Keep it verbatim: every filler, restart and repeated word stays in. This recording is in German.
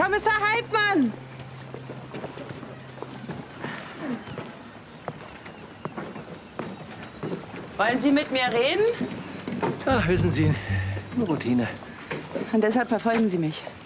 Kommissar Heidmann! Wollen Sie mit mir reden? Ach, wissen Sie, Routine. Und deshalb verfolgen Sie mich.